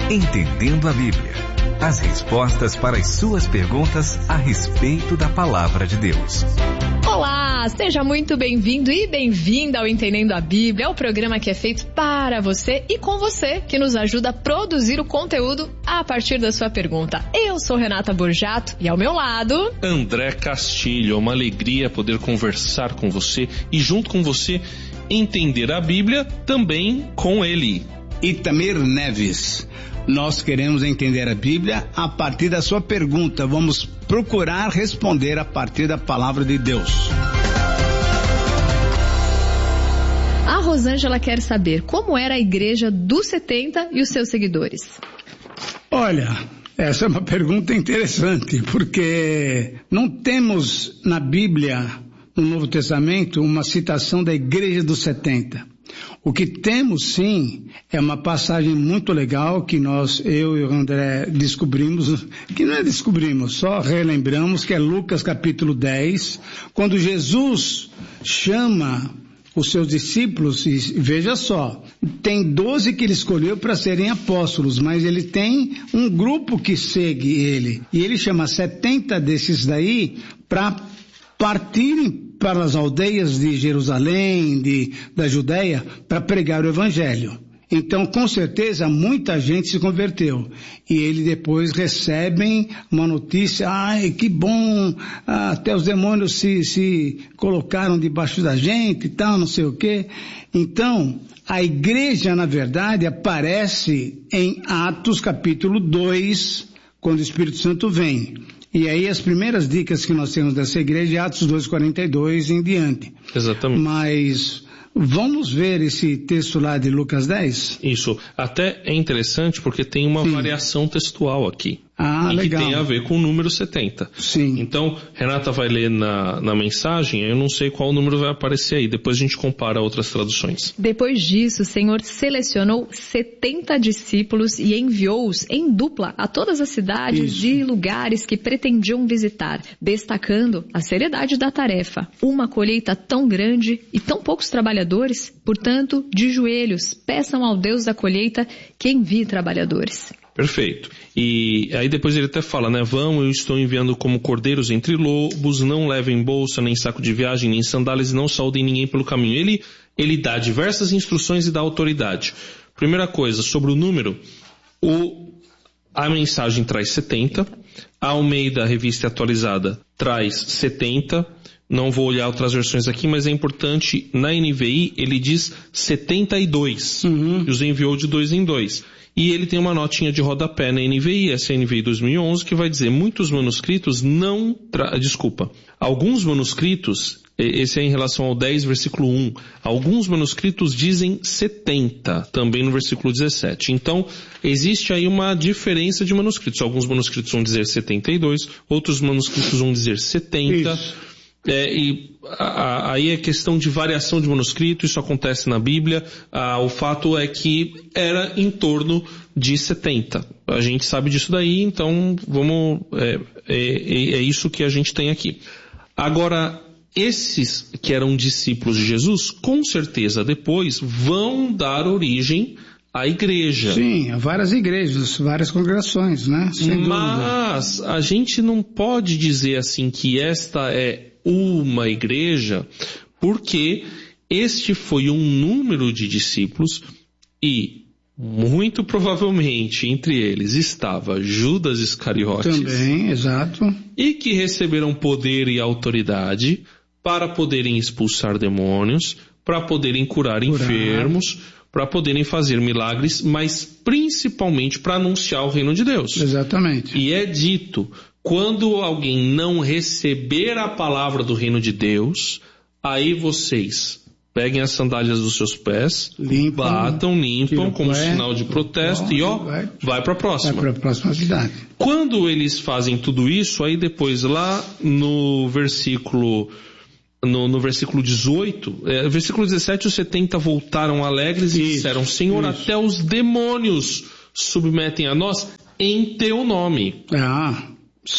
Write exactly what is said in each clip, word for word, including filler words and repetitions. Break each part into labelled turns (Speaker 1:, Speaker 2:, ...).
Speaker 1: Entendendo a Bíblia. As respostas para as suas perguntas a respeito da Palavra de Deus.
Speaker 2: Olá, seja muito bem-vindo e bem-vinda ao Entendendo a Bíblia. É o programa que é feito para você e com você, que nos ajuda a produzir o conteúdo a partir da sua pergunta. Eu sou Renata Borjato e ao meu lado...
Speaker 3: André Castilho. É uma alegria poder conversar com você e junto com você entender a Bíblia também com ele.
Speaker 4: Itamir Neves. Nós queremos entender a Bíblia a partir da sua pergunta. Vamos procurar responder a partir da palavra de Deus.
Speaker 2: A Rosângela quer saber como era a igreja dos setenta e os seus seguidores.
Speaker 4: Olha, essa é uma pergunta interessante, porque não temos na Bíblia, no Novo Testamento, uma citação da igreja dos setenta. O que temos sim é uma passagem muito legal que nós, eu e o André descobrimos, que não é descobrimos, só relembramos, que é Lucas capítulo dez, quando Jesus chama os seus discípulos, e veja só, tem doze que ele escolheu para serem apóstolos, mas ele tem um grupo que segue ele, e ele chama setenta desses daí para partirem para as aldeias de Jerusalém, de, da Judéia, para pregar o Evangelho. Então, com certeza, muita gente se converteu. E eles depois recebem uma notícia, ai, que bom, até os demônios se, se colocaram debaixo da gente e tal, não sei o quê. Então, a igreja, na verdade, aparece em Atos capítulo dois, quando o Espírito Santo vem. E aí as primeiras dicas que nós temos dessa igreja é Atos dois, quarenta e dois em diante.
Speaker 3: Exatamente.
Speaker 4: Mas vamos ver esse texto lá de Lucas dez?
Speaker 3: Isso. Até é interessante porque tem uma Sim. variação textual aqui.
Speaker 4: Ah,
Speaker 3: e
Speaker 4: legal.
Speaker 3: que tem a ver com o número setenta.
Speaker 4: Sim.
Speaker 3: Então, Renata vai ler na, na mensagem, eu não sei qual número vai aparecer aí, depois a gente compara outras traduções.
Speaker 2: Depois disso, o Senhor selecionou setenta discípulos e enviou-os em dupla a todas as cidades Isso. e lugares que pretendiam visitar, destacando a seriedade da tarefa. Uma colheita tão grande e tão poucos trabalhadores, portanto, de joelhos, peçam ao Deus da colheita que envie trabalhadores.
Speaker 3: Perfeito. E aí depois ele até fala, né? Vão, eu estou enviando como cordeiros entre lobos, não levem bolsa, nem saco de viagem, nem sandálias, e não saudem ninguém pelo caminho. Ele, ele dá diversas instruções e dá autoridade. Primeira coisa, sobre o número, o, a mensagem traz setenta, a Almeida, a revista atualizada, traz setenta, não vou olhar outras versões aqui, mas é importante, na N V I ele diz setenta e dois, uhum. e os enviou de dois em dois. E ele tem uma notinha de rodapé na N V I, essa é a N V I dois mil e onze, que vai dizer, muitos manuscritos não... Tra... Desculpa. Alguns manuscritos, esse é em relação ao dez, versículo um, alguns manuscritos dizem setenta, também no versículo dezessete. Então, existe aí uma diferença de manuscritos. Alguns manuscritos vão dizer setenta e dois, outros manuscritos vão dizer setenta. Isso. É, e a, a, aí é questão de variação de manuscrito, isso acontece na Bíblia. Ah, o fato é que era em torno de setenta. A gente sabe disso daí, então vamos, é, é, é isso que a gente tem aqui. Agora, esses que eram discípulos de Jesus, com certeza depois vão dar origem à igreja.
Speaker 4: Sim, a várias igrejas, várias congregações, né? Sem
Speaker 3: Mas dúvida. A gente não pode dizer assim que esta é uma igreja, porque este foi um número de discípulos e muito provavelmente entre eles estava Judas Iscariotes.
Speaker 4: Também, exato.
Speaker 3: E que receberam poder e autoridade para poderem expulsar demônios, para poderem curar, curar. enfermos, para poderem fazer milagres, mas principalmente para anunciar o reino de Deus.
Speaker 4: Exatamente.
Speaker 3: E é dito, quando alguém não receber a palavra do reino de Deus, aí vocês peguem as sandálias dos seus pés, limpam, batam, limpam como pé, sinal de protesto e ó, vai, vai para a próxima.
Speaker 4: Vai para a próxima cidade.
Speaker 3: Quando eles fazem tudo isso, aí depois lá no versículo... No, no versículo dezoito, é, versículo dezessete, os setenta voltaram alegres e isso, disseram, Senhor, isso. até os demônios submetem a nós em teu nome.
Speaker 4: Ah,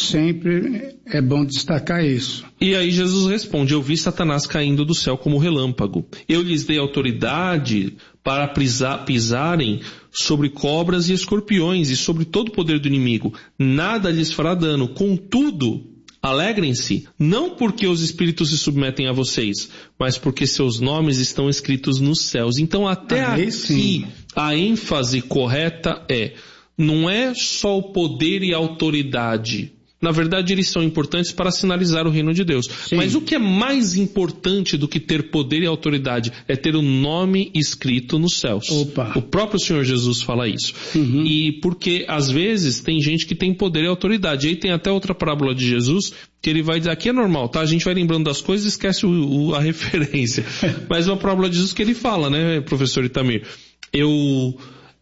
Speaker 4: sempre é bom destacar isso.
Speaker 3: E aí Jesus responde, eu vi Satanás caindo do céu como relâmpago. Eu lhes dei autoridade para pisar, pisarem sobre cobras e escorpiões e sobre todo o poder do inimigo. Nada lhes fará dano. Contudo, alegrem-se, não porque os espíritos se submetem a vocês, mas porque seus nomes estão escritos nos céus. Então até
Speaker 4: Aí,
Speaker 3: aqui
Speaker 4: sim.
Speaker 3: a ênfase correta é, não é só o poder e a autoridade. Na verdade, eles são importantes para sinalizar o reino de Deus.
Speaker 4: Sim.
Speaker 3: Mas o que é mais importante do que ter poder e autoridade é ter o nome escrito nos céus.
Speaker 4: Opa.
Speaker 3: O próprio Senhor Jesus fala isso.
Speaker 4: Uhum.
Speaker 3: E porque, às vezes, tem gente que tem poder e autoridade. E aí tem até outra parábola de Jesus que ele vai dizer, aqui é normal, tá? A gente vai lembrando das coisas e esquece o, o, a referência. Mas uma parábola de Jesus que ele fala, né, professor Itamir? Eu...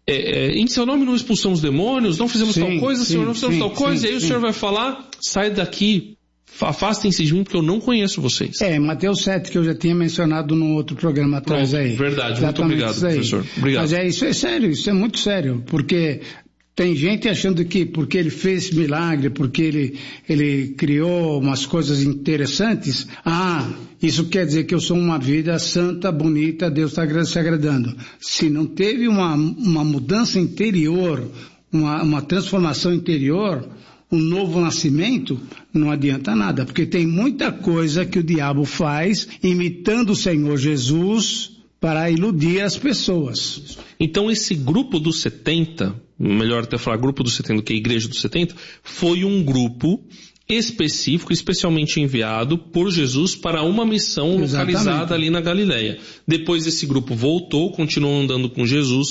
Speaker 3: É, é, em seu nome não expulsamos demônios, não fizemos
Speaker 4: sim,
Speaker 3: tal coisa,
Speaker 4: sim,
Speaker 3: Senhor, não fizemos
Speaker 4: sim,
Speaker 3: tal coisa,
Speaker 4: sim,
Speaker 3: e aí
Speaker 4: sim.
Speaker 3: o Senhor vai falar, sai daqui, afastem-se de mim porque eu não conheço vocês.
Speaker 4: É, Mateus sete, que eu já tinha mencionado num outro programa atrás.
Speaker 3: Pronto,
Speaker 4: aí.
Speaker 3: verdade, muito
Speaker 4: Exatamente
Speaker 3: obrigado,
Speaker 4: isso aí.
Speaker 3: professor. Obrigado.
Speaker 4: Mas é, isso é sério, isso é muito sério, porque tem gente achando que porque ele fez milagre, porque ele, ele criou umas coisas interessantes, ah, isso quer dizer que eu sou uma vida santa, bonita, Deus está se agradando. Se não teve uma, uma mudança interior, uma, uma transformação interior, um novo nascimento, não adianta nada, porque tem muita coisa que o diabo faz imitando o Senhor Jesus para iludir as pessoas.
Speaker 3: Então esse grupo dos setenta, melhor até falar grupo dos setenta do que a igreja dos setenta, foi um grupo específico, especialmente enviado por Jesus para uma missão
Speaker 4: Exatamente.
Speaker 3: localizada ali na Galileia. Depois esse grupo voltou, continuou andando com Jesus.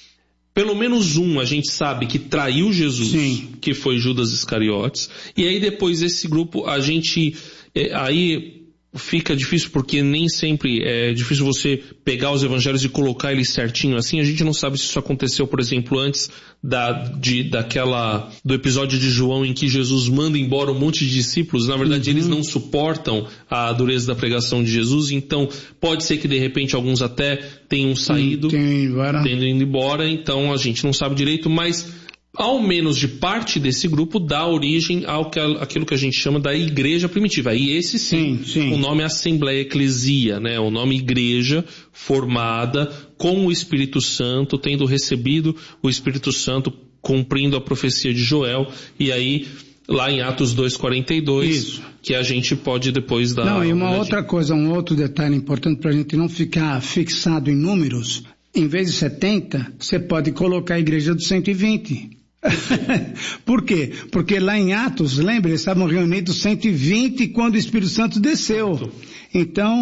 Speaker 3: Pelo menos um a gente sabe que traiu Jesus,
Speaker 4: Sim.
Speaker 3: que foi Judas Iscariotes. E aí depois esse grupo a gente... É, aí fica difícil porque nem sempre é difícil você pegar os evangelhos e colocar eles certinho assim. A gente não sabe se isso aconteceu, por exemplo, antes da, de, daquela, do episódio de João em que Jesus manda embora um monte de discípulos. Na verdade, uhum. eles não suportam a dureza da pregação de Jesus. Então, pode ser que de repente alguns até tenham saído, tendo ido embora. Então, a gente não sabe direito, mas... ao menos de parte desse grupo, dá origem ao que, àquilo que a gente chama da igreja primitiva. E esse sim,
Speaker 4: sim, sim.
Speaker 3: o nome é Assembleia Eclesia, né? O nome igreja formada com o Espírito Santo, tendo recebido o Espírito Santo, cumprindo a profecia de Joel, e aí lá em Atos dois, quarenta e dois, Isso. que a gente pode depois dar...
Speaker 4: Não, e uma
Speaker 3: olhadinha.
Speaker 4: outra coisa, um outro detalhe importante para a gente não ficar fixado em números, em vez de setenta, você pode colocar a igreja dos cento e vinte. Por quê? Porque lá em Atos, lembra, eles estavam reunidos cento e vinte quando o Espírito Santo desceu. Então,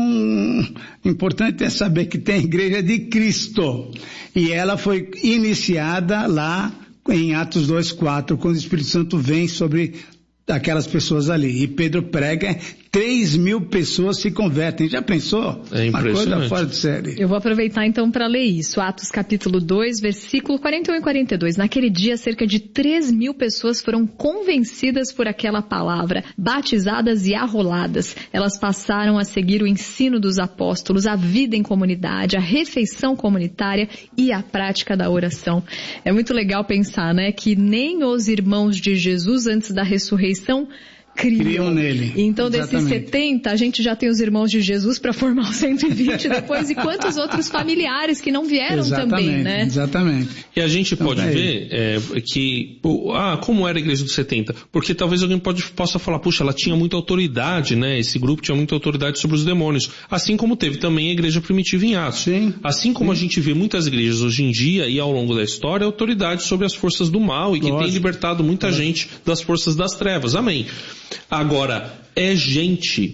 Speaker 4: importante é saber que tem a igreja de Cristo. E ela foi iniciada lá em Atos dois, quatro, quando o Espírito Santo vem sobre aquelas pessoas ali. E Pedro prega, três mil pessoas se convertem. Já pensou?
Speaker 3: É impressionante.
Speaker 4: Uma coisa fora de série.
Speaker 2: Eu vou aproveitar então para ler isso. Atos capítulo dois, versículo quarenta e um e quarenta e dois. Naquele dia, cerca de três mil pessoas foram convencidas por aquela palavra, batizadas e arroladas. Elas passaram a seguir o ensino dos apóstolos, a vida em comunidade, a refeição comunitária e a prática da oração. É muito legal pensar, né, que nem os irmãos de Jesus antes da ressurreição Criam.
Speaker 4: Criam nele.
Speaker 2: Então,
Speaker 4: Exatamente.
Speaker 2: desses setenta, a gente já tem os irmãos de Jesus para formar os cento e vinte depois, e quantos outros familiares que não vieram
Speaker 4: Exatamente,
Speaker 2: também, né?
Speaker 4: Exatamente.
Speaker 3: E a gente
Speaker 4: Então,
Speaker 3: pode
Speaker 4: tá
Speaker 3: ver é, que, ah, como era a igreja dos setenta? Porque talvez alguém pode, possa falar, puxa, ela tinha muita autoridade, né? Esse grupo tinha muita autoridade sobre os demônios. Assim como teve também a igreja primitiva em Atos.
Speaker 4: Sim.
Speaker 3: Assim como
Speaker 4: Sim.
Speaker 3: a gente vê muitas igrejas hoje em dia e ao longo da história, autoridade sobre as forças do mal e que
Speaker 4: Lógico.
Speaker 3: tem libertado muita
Speaker 4: Lógico.
Speaker 3: gente das forças das trevas. Amém. Agora, é gente,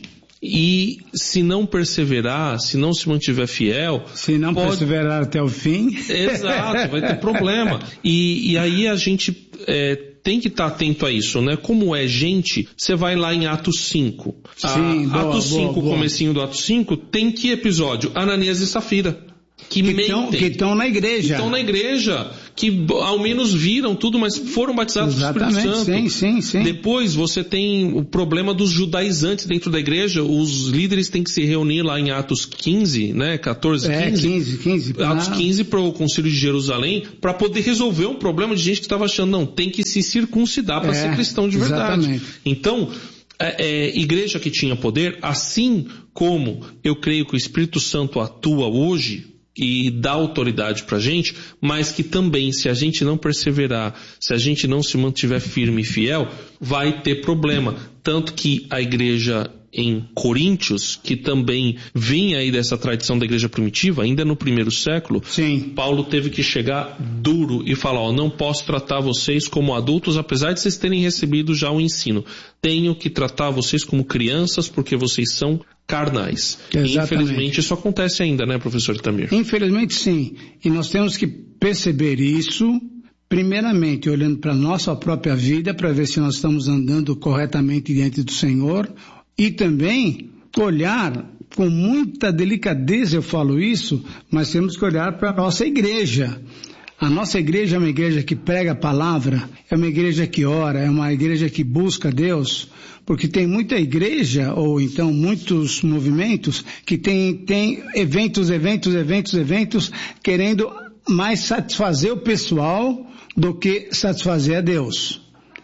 Speaker 3: e se não perseverar, se não se mantiver fiel...
Speaker 4: Se não
Speaker 3: pode...
Speaker 4: perseverar até o fim...
Speaker 3: Exato, vai ter problema. E, e aí a gente é, tem que estar atento a isso, né? Como é gente, você vai lá em Atos cinco.
Speaker 4: Sim,
Speaker 3: a,
Speaker 4: boa,
Speaker 3: Atos cinco,
Speaker 4: boa, boa.
Speaker 3: comecinho do Atos cinco, tem que episódio? Ananias e Safira. Que
Speaker 4: estão na igreja.
Speaker 3: Estão na igreja, que ao menos viram tudo, mas foram batizados pelo Espírito Santo.
Speaker 4: Sim, sim, sim.
Speaker 3: Depois você tem o problema dos judaizantes dentro da igreja, os líderes têm que se reunir lá em Atos quinze, né, quatorze, quinze.
Speaker 4: É, quinze, quinze. Pra...
Speaker 3: Atos quinze para o Concílio de Jerusalém, para poder resolver um problema de gente que estava achando, não, tem que se circuncidar para
Speaker 4: é,
Speaker 3: ser cristão de verdade.
Speaker 4: Exatamente.
Speaker 3: Então, é, é, igreja que tinha poder, assim como eu creio que o Espírito Santo atua hoje, e dá autoridade pra gente, mas que também, se a gente não perseverar, se a gente não se mantiver firme e fiel, vai ter problema. Tanto que a igreja em Coríntios, que também vinha aí dessa tradição da igreja primitiva, ainda no primeiro século,
Speaker 4: Sim.
Speaker 3: Paulo teve que chegar duro e falar, ó, não posso tratar vocês como adultos, apesar de vocês terem recebido já o ensino. Tenho que tratar vocês como crianças, porque vocês são carnais. E, infelizmente isso acontece ainda, né, professor Itamir?
Speaker 4: Infelizmente sim. E nós temos que perceber isso, primeiramente olhando para a nossa própria vida, para ver se nós estamos andando corretamente diante do Senhor, e também olhar com muita delicadeza, eu falo isso, mas temos que olhar para a nossa igreja. A nossa igreja é uma igreja que prega a palavra, é uma igreja que ora, é uma igreja que busca Deus, porque tem muita igreja, ou então muitos movimentos, que tem, tem eventos, eventos, eventos, eventos, querendo mais satisfazer o pessoal do que satisfazer a Deus.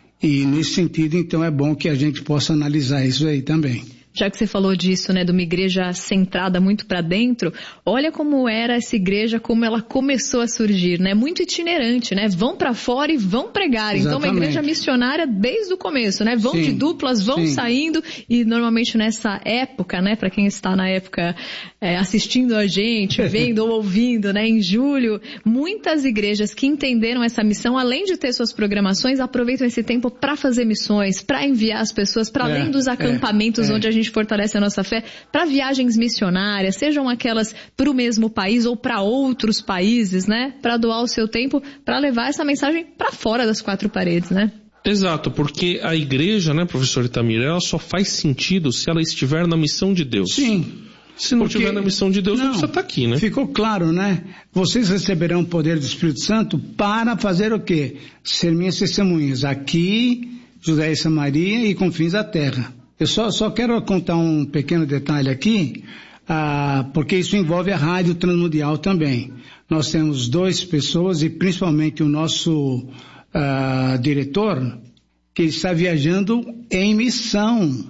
Speaker 4: E nesse sentido, então, é bom que a gente possa analisar isso aí também.
Speaker 2: Já que você falou disso, né, de uma igreja centrada muito para dentro, olha como era essa igreja, como ela começou a surgir, né? Muito itinerante, né? Vão para fora e vão pregar. Exatamente. Então, uma igreja missionária desde o começo, né? Vão Sim. de duplas, vão Sim. saindo e normalmente nessa época, né? Para quem está na época é, assistindo a gente, vendo ou ouvindo, né? Em julho, muitas igrejas que entenderam essa missão, além de ter suas programações, aproveitam esse tempo para fazer missões, para enviar as pessoas para é, além dos acampamentos é, é. onde a gente fortalece a nossa fé, para viagens missionárias, sejam aquelas para o mesmo país ou para outros países, né? Para doar o seu tempo, para levar essa mensagem para fora das quatro paredes, né?
Speaker 3: Exato, porque a igreja, né, professor Itamir, ela só faz sentido se ela estiver na missão de Deus.
Speaker 4: Sim.
Speaker 3: Se não estiver na missão de Deus, não, não precisa estar aqui, né?
Speaker 4: Ficou claro, né? Vocês receberão o poder do Espírito Santo para fazer o quê? Ser minhas testemunhas aqui, Judéia e Samaria e confins da terra. Eu só, só quero contar um pequeno detalhe aqui, ah, porque isso envolve a Rádio Transmundial também. Nós temos duas pessoas e principalmente o nosso ah, diretor, que está viajando em missão.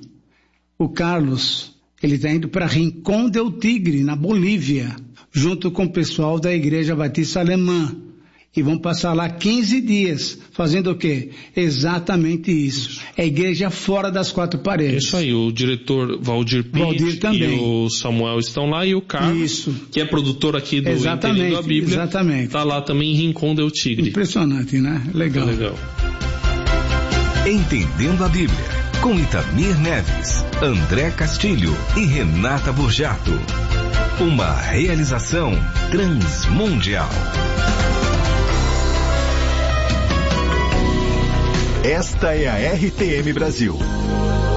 Speaker 4: O Carlos, ele está indo para Rincón del Tigre, na Bolívia, junto com o pessoal da Igreja Batista Alemã. E vão passar lá quinze dias, fazendo o quê? Exatamente isso. É igreja fora das quatro paredes.
Speaker 3: Isso aí, o diretor Valdir Pires e o Samuel estão lá, e o Carlos, isso. que é produtor aqui do Entendendo a Bíblia,
Speaker 4: exatamente.
Speaker 3: Está lá também em Rincón del Tigre.
Speaker 4: Impressionante, né? Legal.
Speaker 3: Muito legal.
Speaker 1: Entendendo a Bíblia, com Itamir Neves, André Castilho e Renata Burjato. Uma realização transmundial.
Speaker 5: Esta é a R T M Brasil.